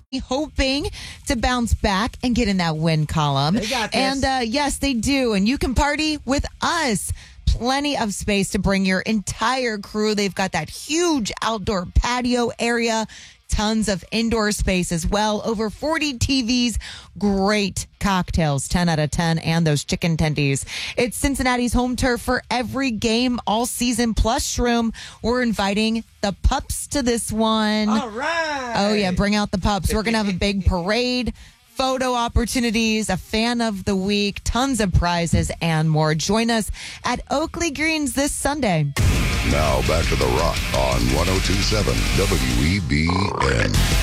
hoping to bounce back and get in that win column. They got this. And yes, they do. And you can party with us. Plenty of space to bring your entire crew. They've got that huge outdoor patio area. Tons of indoor space as well. Over 40 TVs. Great cocktails. 10 out of 10. And those chicken tendies. It's Cincinnati's home turf for every game all season. Plus Shroom. We're inviting the pups to this one. All right. Oh, yeah. Bring out the pups. We're going to have a big parade. Photo opportunities, a fan of the week, tons of prizes, and more. Join us at Oakley Greens this Sunday. Now back to The Rock on 102.7 WEBN.